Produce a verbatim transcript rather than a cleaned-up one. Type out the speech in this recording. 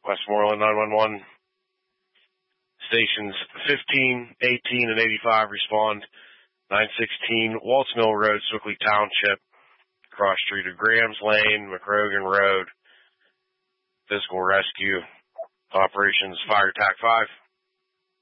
Westmoreland nine one one. Stations fifteen, eighteen, and eighty-five respond. nine sixteen Waltz Mill Road, Swickley Township. Cross street of Grahams Lane, McCrogan Road. Physical rescue operations, fire attack five.